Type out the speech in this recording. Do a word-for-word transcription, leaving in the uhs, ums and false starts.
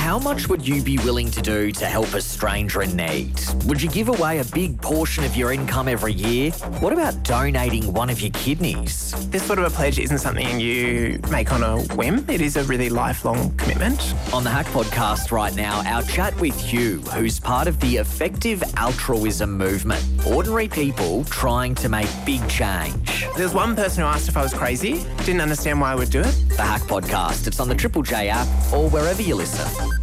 How much would you be willing to do to help a stranger in need? Would you give away a big portion of your income every year? What about donating one of your kidneys? This sort of a pledge isn't something you make on a whim. It is a really lifelong commitment. On the Hack Podcast right now, our chat with Hugh, who's part of the effective altruism movement. Ordinary people trying to make big change. There was one person who asked if I was crazy, didn't understand why I would do it. The Hack Podcast. It's on the Triple J app or wherever you listen.